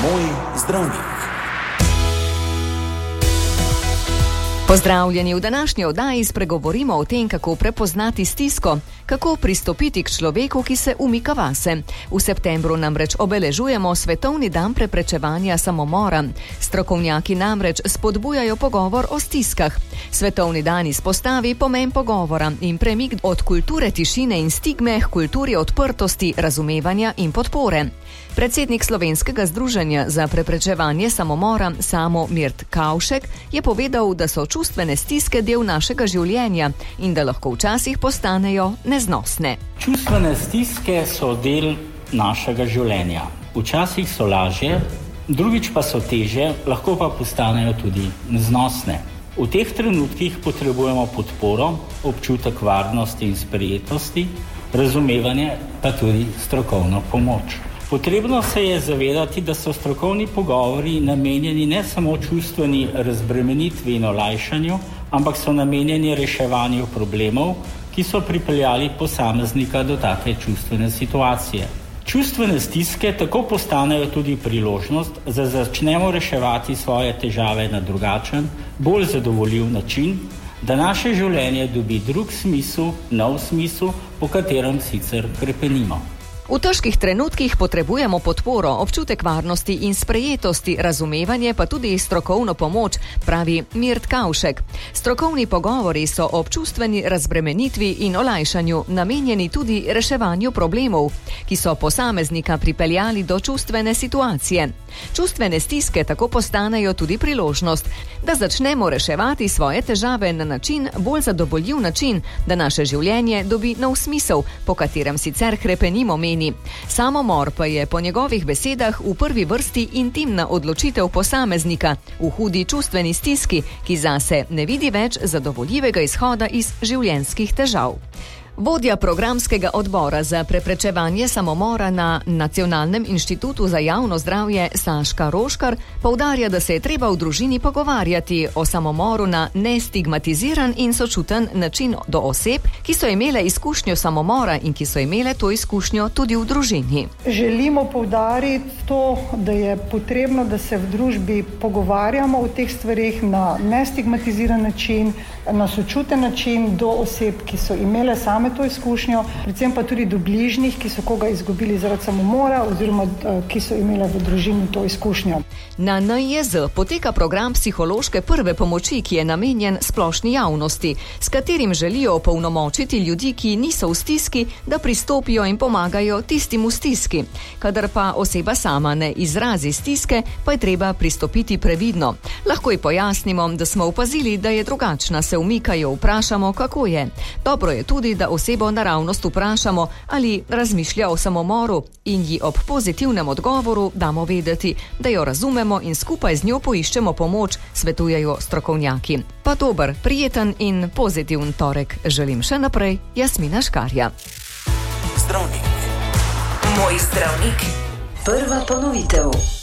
Moj zdravnik. Pozdravljeni, v današnji oddaji spregovorimo o tem, kako prepoznati stisko, kako pristopiti k človeku, ki se umika vase. V septembru namreč obeležujemo Svetovni dan preprečevanja samomora. Strokovnjaki namreč spodbujajo pogovor o stiskah. Svetovni dan izpostavi pomen pogovora in premik od kulture tišine in stigme k kulturi odprtosti, razumevanja in podpore. Predsednik Slovenskega združenja za preprečevanje samomora Samo Mirt Kavšek je povedal, da so čustvene stiske del našega življenja in da lahko včasih postanejo neznosne. Čustvene stiske so del našega življenja. Včasih so lažje, drugič pa so težje, lahko pa postanejo tudi neznosne. V teh trenutkih potrebujemo podporo, občutek varnosti in sprejetosti, razumevanje pa tudi strokovno pomoč. Potrebno se je zavedati, da so strokovni pogovori namenjeni ne samo čustveni razbremenitvi in olajšanju, ampak so namenjeni reševanju problemov, ki so pripeljali posameznika do take čustvene situacije. Čustvene stiske tako postanejo tudi priložnost, da začnemo reševati svoje težave na drugačen, bolj zadovoljiv način, da naše življenje dobi drug smisel, nov smisel, po katerem sicer krepenimo. V težkih trenutkih potrebujemo podporo, občutek varnosti in sprejetosti, razumevanje pa tudi strokovno pomoč, pravi Mirt Kavšek. Strokovni pogovori so ob čustveni razbremenitvi in olajšanju namenjeni tudi reševanju problemov, ki so posameznika pripeljali do čustvene situacije. Čustvene stiske tako postanejo tudi priložnost, da začnemo reševati svoje težave na način, bolj zadovoljiv način, da naše življenje dobi nov smisel, po katerem sicer krepenimo, meni. Samomor pa je po njegovih besedah v prvi vrsti intimna odločitev posameznika v hudi čustveni stiski, ki zase ne vidi več zadovoljivega izhoda iz življenjskih težav. Vodja programskega odbora za preprečevanje samomora na Nacionalnem inštitutu za javno zdravje Saška Roškar poudarja, da se je treba v družini pogovarjati o samomoru na nestigmatiziran in sočuten način do oseb, ki so imele izkušnjo samomora in ki so imele to izkušnjo tudi v družini. Želimo poudariti to, da je potrebno, da se v družbi pogovarjamo o teh stvarih na nestigmatiziran način, na sočuten način do oseb, ki so imele same to izkušnjo, predvsem pa tudi do bližnjih, ki so koga izgubili zaradi samomora oziroma ki so imele v družini to izkušnjo. Na NIJZ poteka program psihološke prve pomoči, ki je namenjen splošni javnosti, s katerim želijo opolnomočiti ljudi, ki niso v stiski, da pristopijo in pomagajo tistim v stiski. Kadar pa oseba sama ne izrazi stiske, pa je treba pristopiti previdno. Lahko ji pojasnimo, da smo opazili, da je drugačna, se umikajo, vprašamo, kako je. Dobro je tudi, da osebo naravnost vprašamo, ali razmišlja o samomoru in ji ob pozitivnem odgovoru damo vedeti, da jo razumemo in skupaj z njo poiščemo pomoč, svetujejo strokovnjaki. Pa dober, prijeten in pozitiven torek želim še naprej, Jasmina Škarja. Zdravnik. Moj zdravnik. Prva ponovitev.